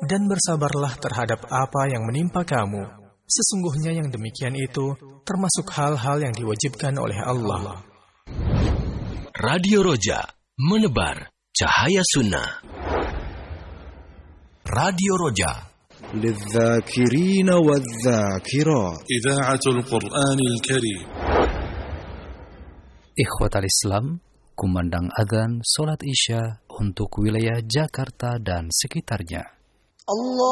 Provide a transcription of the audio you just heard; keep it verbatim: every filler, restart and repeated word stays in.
dan bersabarlah terhadap apa yang menimpa kamu. Sesungguhnya yang demikian itu termasuk hal-hal yang diwajibkan oleh Allah. Radio Roja, menebar cahaya sunnah. Radio Roja, للذاكرين والذاكرات إذاعة القرآن الكريم. Ikhwatal Islam, kumandang adzan salat Isya untuk wilayah Jakarta dan sekitarnya. Allah